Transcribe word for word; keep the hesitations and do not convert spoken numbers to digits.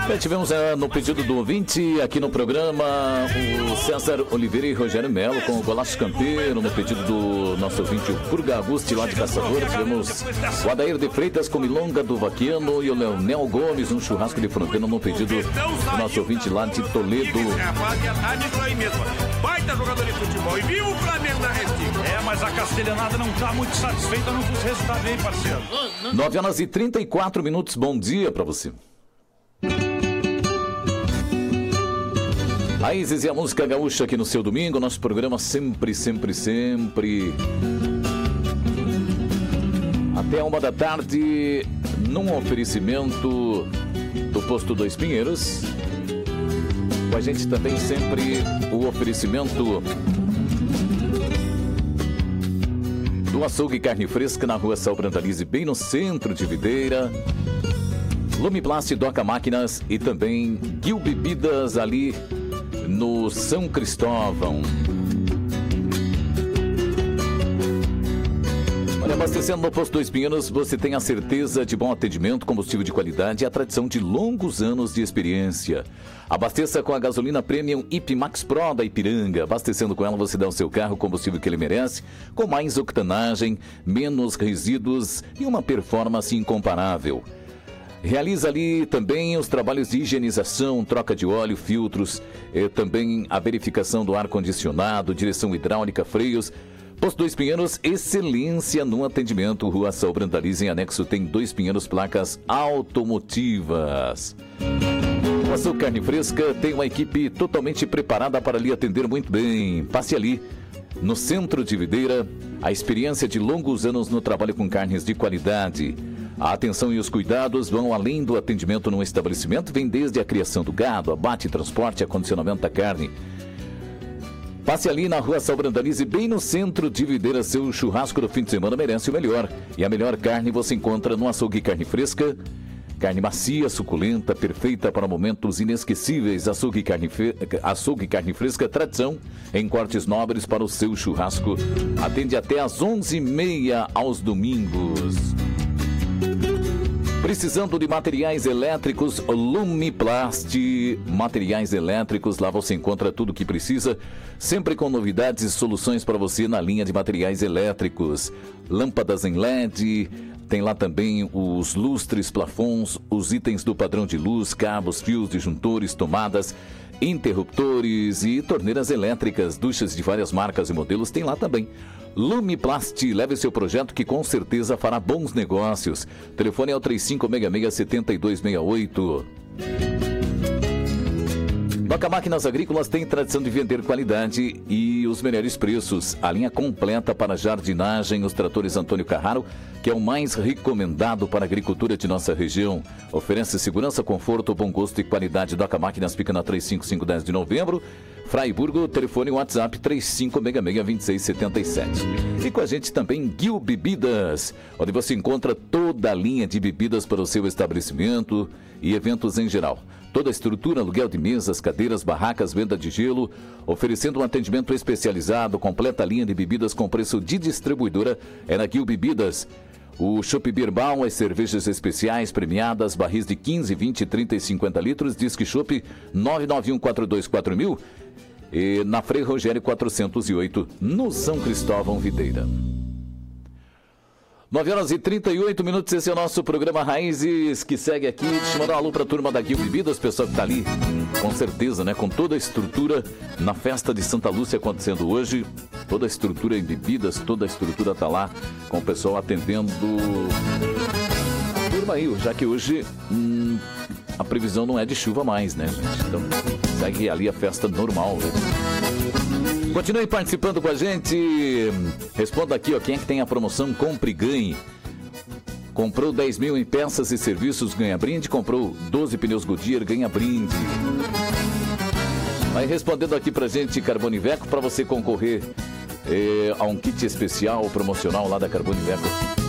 É, tivemos é, no pedido do ouvinte aqui no programa o César Oliveira e Rogério Melo com o Golaço Campeiro. No pedido do nosso ouvinte, o Purga Agusti lá de Caçador. Tivemos o Adair de Freitas com Milonga do Vaquiano e o Leonel Gomes, um churrasco de fronteira. No pedido do nosso ouvinte lá de Toledo. Baita jogador de futebol e viu o Flamengo na Restinga. É, mas a castelhanada não tá muito satisfeita com os resultados aí, parceiro. nove horas e trinta e quatro minutos. Bom dia pra você. Raízes e a música gaúcha aqui no seu domingo. Nosso programa sempre, sempre, sempre. Até uma da tarde, num oferecimento do Posto Dois Pinheiros. Com a gente também sempre o oferecimento do Açougue Carne Fresca na Rua Sal Brandalize, bem no centro de Videira. Lumiplast, Doca Máquinas e também Guil Bebidas ali no São Cristóvão. Olha, abastecendo no Posto Dois Pinheiros, você tem a certeza de bom atendimento, combustível de qualidade e a tradição de longos anos de experiência. Abasteça com a gasolina Premium I P Max Pro da Ipiranga. Abastecendo com ela, você dá ao seu carro o combustível que ele merece, com mais octanagem, menos resíduos e uma performance incomparável. Realiza ali também os trabalhos de higienização, troca de óleo, filtros, eh, também a verificação do ar-condicionado, direção hidráulica, freios. Posto Dois Pinheiros, excelência no atendimento. Rua Sal Brandalize, em anexo tem Dois Pinheiros, placas automotivas. O Açougue Carne Fresca tem uma equipe totalmente preparada para lhe atender muito bem. Passe ali, no centro de Videira, a experiência de longos anos no trabalho com carnes de qualidade. A atenção e os cuidados vão além do atendimento no estabelecimento, vem desde a criação do gado, abate, transporte e acondicionamento da carne. Passe ali na Rua Sal Brandalize, bem no centro de Videira. Seu churrasco do fim de semana merece o melhor. E a melhor carne você encontra no Açougue Carne Fresca. Carne macia, suculenta, perfeita para momentos inesquecíveis. Açougue Carne, Fe... Açougue Carne Fresca, tradição em cortes nobres para o seu churrasco. Atende até às onze e meia aos domingos. Precisando de materiais elétricos, Lumiplast, materiais elétricos, lá você encontra tudo o que precisa, sempre com novidades e soluções para você na linha de materiais elétricos. Lâmpadas em L E D, tem lá também os lustres, plafons, os itens do padrão de luz, cabos, fios, disjuntores, tomadas, interruptores e torneiras elétricas, duchas de várias marcas e modelos, tem lá também. Lumiplast, leve seu projeto que com certeza fará bons negócios. Telefone é o três cinco seis seis, sete dois seis oito. Doca Máquinas Agrícolas tem tradição de vender qualidade e os melhores preços. A linha completa para jardinagem, os tratores Antônio Carraro, que é o mais recomendado para a agricultura de nossa região. Oferece segurança, conforto, bom gosto e qualidade. Doca Máquinas fica na três cinco cinco, dez de novembro. Fraiburgo, telefone WhatsApp três cinco seis seis, dois seis sete sete. E com a gente também Guil Bebidas, onde você encontra toda a linha de bebidas para o seu estabelecimento e eventos em geral. Toda a estrutura, aluguel de mesas, cadeiras, barracas, venda de gelo, oferecendo um atendimento especializado, completa linha de bebidas com preço de distribuidora, é na Guil Bebidas. O Chopp Birbal, as cervejas especiais premiadas, barris de quinze, vinte, trinta e cinquenta litros, Disque Chopp nove nove um quatro dois quatro mil e na Frei Rogério quatrocentos e oito, no São Cristóvão, Videira. nove horas e trinta e oito minutos, esse é o nosso programa Raízes, que segue aqui. Deixa eu mandar um alô para a turma da Guil Bebidas, pessoal que está ali, com certeza, né? Com toda a estrutura na festa de Santa Lúcia acontecendo hoje. Toda a estrutura em bebidas, toda a estrutura está lá, com o pessoal atendendo. Turma aí, já que hoje hum, a previsão não é de chuva mais, né, gente? Então, segue ali a festa normal, né? Continue participando com a gente. Responda aqui, ó, quem é que tem a promoção Compre e Ganhe. Comprou dez mil em peças e serviços, ganha brinde. Comprou doze pneus Goodyear, ganha brinde. Vai respondendo aqui pra gente, Carboniveco, para você concorrer é, a um kit especial promocional lá da Carboniveco.